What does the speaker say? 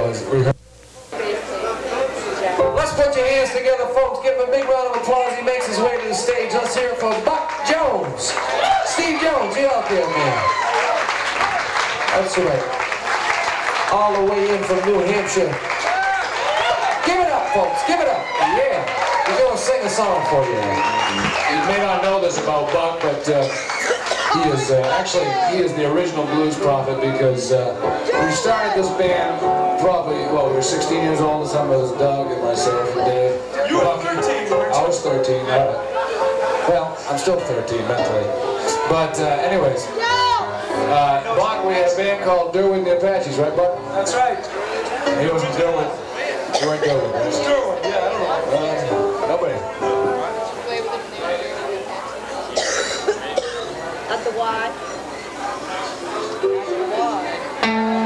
was rehearsed. Let's put your hands together, folks. Give him a big round of applause. He makes his way to the stage. Let's hear it from Buck Jones. Steve Jones, you out there, man. That's right. All the way in from New Hampshire. Give it up, folks. Give it up. Yeah. He's going to sing a song for you. You may not know this about Buck, but he is he is the original blues prophet because we started this band probably, well, we were 16 years old at the time. It was Doug and myself and Dave. You were 13, weren't you? I was 13. Well, I'm still 13 mentally. But anyways, Buck, we had a band called Derwin the Apaches, right, Buck? That's right. He wasn't Derwin. You weren't Derwin, right? It's Derwin, yeah, I don't know. Nobody.